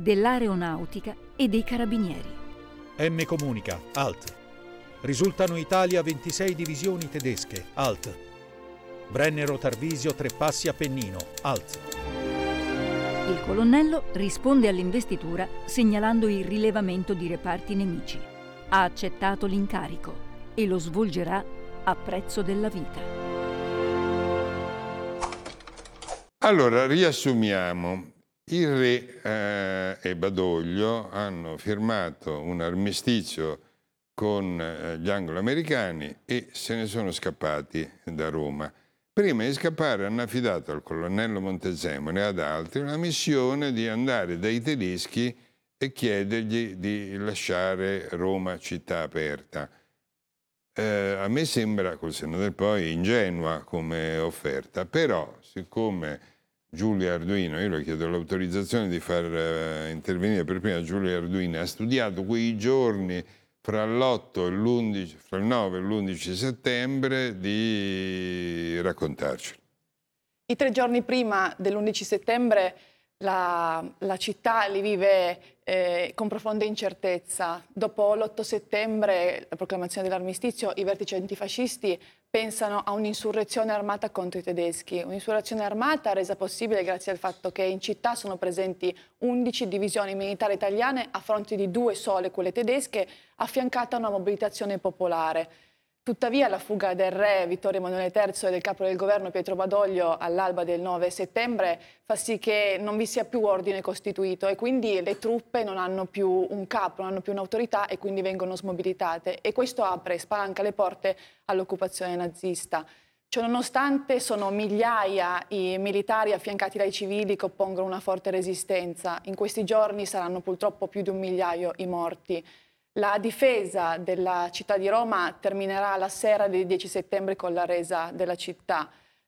dell'Aeronautica e dei Carabinieri. M comunica, Alt. Risultano Italia 26 divisioni tedesche, Alt. Brennero Tarvisio 3 passi Appennino, Alt. Il colonnello risponde all'investitura segnalando il rilevamento di reparti nemici. Ha accettato l'incarico e lo svolgerà a prezzo della vita. Allora, riassumiamo. Il re e Badoglio hanno firmato un armistizio con gli anglo-americani e se ne sono scappati da Roma. Prima di scappare hanno affidato al colonnello Montezemolo e ad altri una missione di andare dai tedeschi e chiedergli di lasciare Roma città aperta. A me sembra, col senno del poi, ingenua come offerta, però siccome Giulio Arduino, io le chiedo l'autorizzazione di far intervenire per prima Giulio Arduino, ha studiato quei giorni fra l'8 e l'11, fra il 9 e l'11 settembre, di raccontarci. I 3 giorni prima dell'11 settembre la città li vive con profonda incertezza. Dopo l'8 settembre, la proclamazione dell'armistizio, i vertici antifascisti pensano a un'insurrezione armata contro i tedeschi. Un'insurrezione armata resa possibile grazie al fatto che in città sono presenti 11 divisioni militari italiane a fronte di 2 sole, quelle tedesche, affiancata a una mobilitazione popolare. Tuttavia la fuga del re Vittorio Emanuele III e del capo del governo Pietro Badoglio all'alba del 9 settembre fa sì che non vi sia più ordine costituito e quindi le truppe non hanno più un capo, non hanno più un'autorità e quindi vengono smobilitate e questo apre e spalanca le porte all'occupazione nazista. Ciononostante sono migliaia i militari affiancati dai civili che oppongono una forte resistenza. In questi giorni saranno purtroppo più di 1 migliaio i morti. La difesa della città di Roma terminerà la sera del 10 settembre con la resa della città.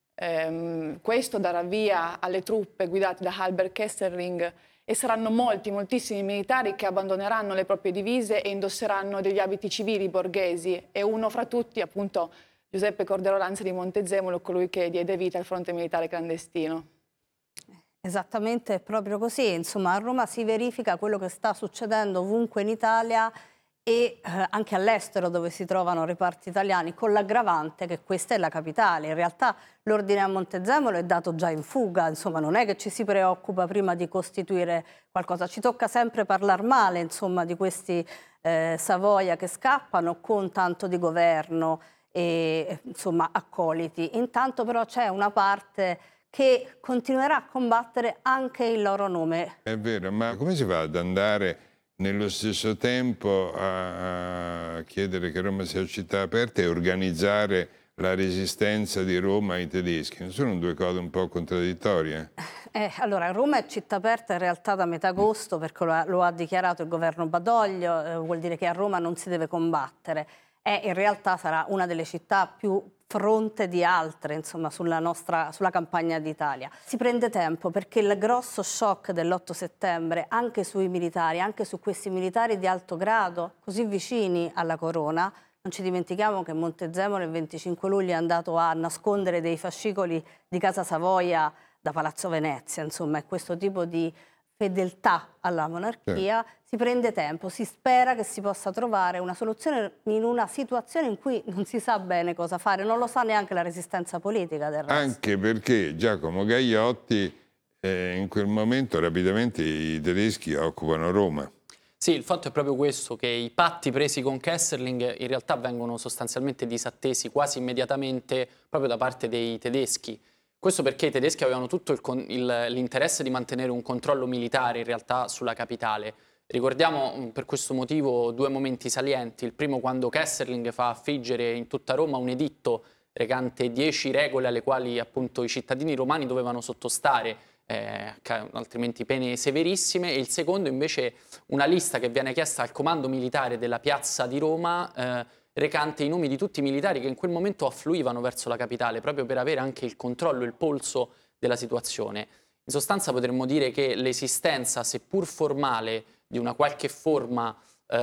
Questo darà via alle truppe guidate da Albert Kesselring e saranno moltissimi militari che abbandoneranno le proprie divise e indosseranno degli abiti civili borghesi e uno fra tutti, appunto, Giuseppe Cordero Lanza di Montezemolo, colui che diede vita al fronte militare clandestino. Esattamente, è proprio così. Insomma, a Roma si verifica quello che sta succedendo ovunque in Italia e anche all'estero dove si trovano reparti italiani, con l'aggravante che questa è la capitale. In realtà l'ordine a Montezemolo è dato già in fuga, insomma non è che ci si preoccupa prima di costituire qualcosa. Ci tocca sempre parlare male, insomma, di questi Savoia che scappano con tanto di governo e insomma accoliti. Intanto però c'è una parte che continuerà a combattere anche il loro nome. È vero, ma come si fa ad andare nello stesso tempo a chiedere che Roma sia città aperta e organizzare la resistenza di Roma ai tedeschi? Non sono 2 cose un po' contraddittorie? Allora, Roma è città aperta in realtà da metà agosto perché lo ha dichiarato il governo Badoglio, vuol dire che a Roma non si deve combattere. In realtà sarà una delle città più fronte di altre, insomma, sulla campagna d'Italia. Si prende tempo perché il grosso shock dell'8 settembre, anche sui militari, anche su questi militari di alto grado, così vicini alla corona, non ci dimentichiamo che Montezemolo il 25 luglio è andato a nascondere dei fascicoli di Casa Savoia da Palazzo Venezia, insomma, è questo tipo di fedeltà alla monarchia. Si prende tempo, si spera che si possa trovare una soluzione in una situazione in cui non si sa bene cosa fare, non lo sa neanche la resistenza politica del resto. Anche perché Giacomo Gagliotti in quel momento rapidamente i tedeschi occupano Roma. Sì, il fatto è proprio questo, che i patti presi con Kesselring in realtà vengono sostanzialmente disattesi quasi immediatamente proprio da parte dei tedeschi. Questo perché i tedeschi avevano tutto l'interesse di mantenere un controllo militare in realtà sulla capitale. Ricordiamo per questo motivo 2 momenti salienti. Il primo quando Kesselring fa affiggere in tutta Roma un editto recante 10 regole alle quali appunto i cittadini romani dovevano sottostare, altrimenti pene severissime, e il secondo invece una lista che viene chiesta al comando militare della piazza di Roma recante i nomi di tutti i militari che in quel momento affluivano verso la capitale, proprio per avere anche il controllo, il polso della situazione. In sostanza potremmo dire che l'esistenza, seppur formale, di una qualche forma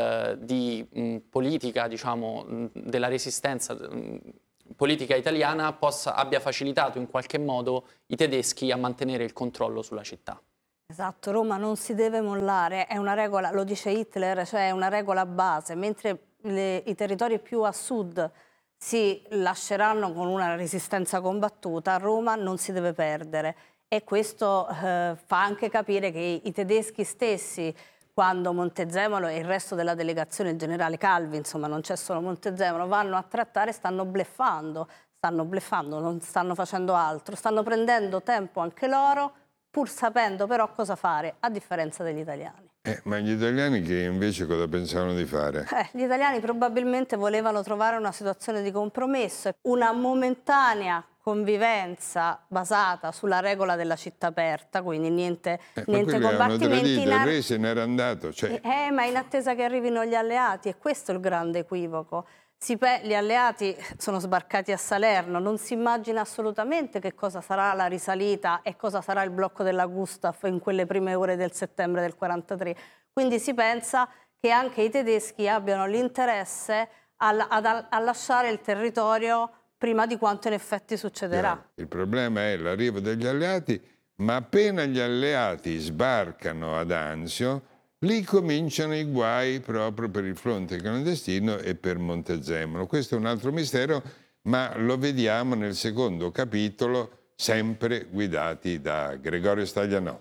di politica, diciamo, della resistenza politica italiana abbia facilitato in qualche modo i tedeschi a mantenere il controllo sulla città. Esatto, Roma non si deve mollare, è una regola, lo dice Hitler, cioè è una regola base, mentre i territori più a sud si lasceranno con una resistenza combattuta, Roma non si deve perdere. E questo fa anche capire che i tedeschi stessi, quando Montezemolo e il resto della delegazione, il generale Calvi, insomma non c'è solo Montezemolo, vanno a trattare, stanno bluffando, non stanno facendo altro, stanno prendendo tempo anche loro, pur sapendo però cosa fare, a differenza degli italiani. Ma gli italiani che invece cosa pensavano di fare? Gli italiani probabilmente volevano trovare una situazione di compromesso, una momentanea convivenza basata sulla regola della città aperta, quindi niente combattimenti. Il re se n'era andato. Ma in attesa che arrivino gli alleati, e questo è il grande equivoco. Gli alleati sono sbarcati a Salerno, non si immagina assolutamente che cosa sarà la risalita e cosa sarà il blocco della Gustaf in quelle prime ore del settembre del 43. Quindi si pensa che anche i tedeschi abbiano l'interesse a lasciare il territorio prima di quanto in effetti succederà. Il problema è l'arrivo degli alleati, ma appena gli alleati sbarcano ad Anzio, lì cominciano i guai proprio per il fronte clandestino e per Montezemolo. Questo è un altro mistero, ma lo vediamo nel secondo capitolo, sempre guidati da Gregorio Staglianò.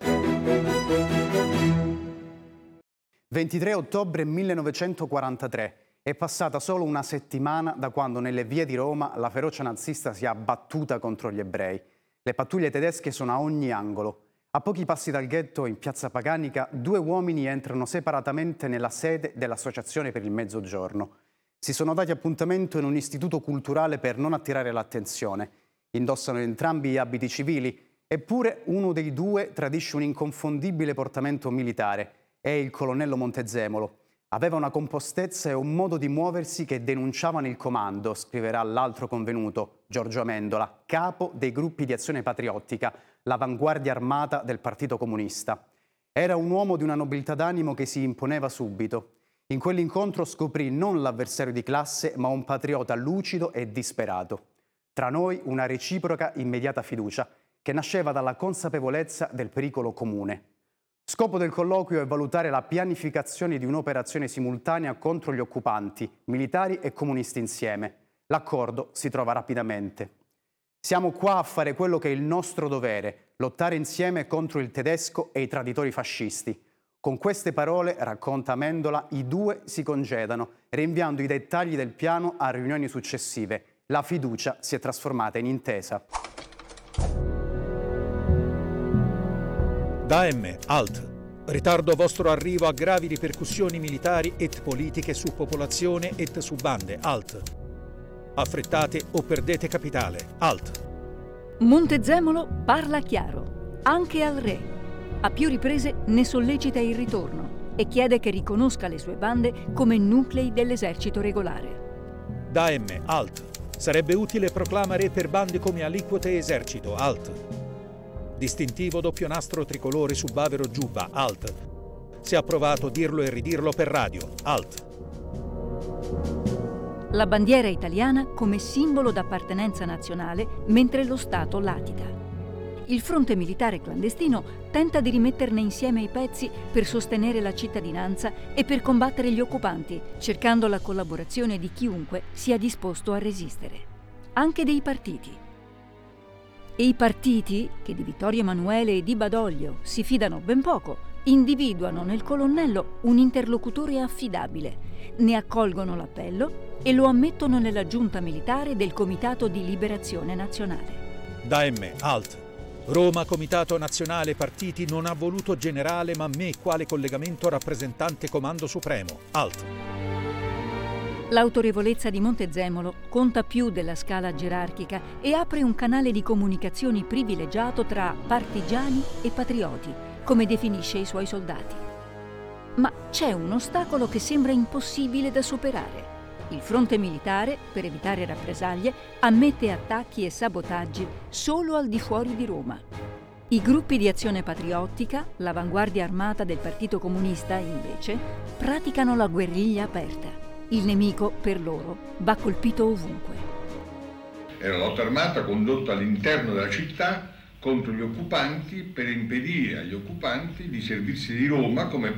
23 ottobre 1943. È passata solo una settimana da quando nelle vie di Roma la ferocia nazista si è abbattuta contro gli ebrei. Le pattuglie tedesche sono a ogni angolo. A pochi passi dal ghetto, in piazza Paganica, 2 uomini entrano separatamente nella sede dell'Associazione per il Mezzogiorno. Si sono dati appuntamento in un istituto culturale per non attirare l'attenzione. Indossano entrambi abiti civili, eppure uno dei 2 tradisce un inconfondibile portamento militare. È il colonnello Montezemolo. Aveva una compostezza e un modo di muoversi che denunciavano il comando, scriverà l'altro convenuto, Giorgio Amendola, capo dei gruppi di azione patriottica, l'avanguardia armata del Partito Comunista. Era un uomo di una nobiltà d'animo che si imponeva subito. In quell'incontro scoprì non l'avversario di classe, ma un patriota lucido e disperato. Tra noi una reciproca immediata fiducia, che nasceva dalla consapevolezza del pericolo comune. Scopo del colloquio è valutare la pianificazione di un'operazione simultanea contro gli occupanti, militari e comunisti insieme. L'accordo si trova rapidamente. Siamo qua a fare quello che è il nostro dovere, lottare insieme contro il tedesco e i traditori fascisti. Con queste parole, racconta Amendola, i 2 si congedano, rinviando i dettagli del piano a riunioni successive. La fiducia si è trasformata in intesa. Daemme, halt. Ritardo vostro arrivo ha gravi ripercussioni militari et politiche su popolazione et su bande, halt. Affrettate o perdete capitale, halt. Montezemolo parla chiaro, anche al re. A più riprese ne sollecita il ritorno e chiede che riconosca le sue bande come nuclei dell'esercito regolare. Daemme, halt. Sarebbe utile proclama re per bande come aliquote esercito, halt. Distintivo doppio nastro tricolore su bavero giubba, alt. Si è approvato dirlo e ridirlo per radio, alt. La bandiera italiana come simbolo d'appartenenza nazionale mentre lo Stato latita. Il fronte militare clandestino tenta di rimetterne insieme i pezzi per sostenere la cittadinanza e per combattere gli occupanti, cercando la collaborazione di chiunque sia disposto a resistere, anche dei partiti. E i partiti, che di Vittorio Emanuele e di Badoglio si fidano ben poco, individuano nel colonnello un interlocutore affidabile, ne accolgono l'appello e lo ammettono nella giunta militare del Comitato di Liberazione Nazionale. Daemme, halt. Roma, Comitato Nazionale Partiti non ha voluto generale ma me quale collegamento rappresentante Comando Supremo, halt. L'autorevolezza di Montezemolo conta più della scala gerarchica e apre un canale di comunicazioni privilegiato tra partigiani e patrioti, come definisce i suoi soldati. Ma c'è un ostacolo che sembra impossibile da superare. Il fronte militare, per evitare rappresaglie, ammette attacchi e sabotaggi solo al di fuori di Roma. I gruppi di azione patriottica, l'avanguardia armata del Partito Comunista, invece, praticano la guerriglia aperta. Il nemico, per loro, va colpito ovunque. Era una lotta armata condotta all'interno della città contro gli occupanti per impedire agli occupanti di servirsi di Roma come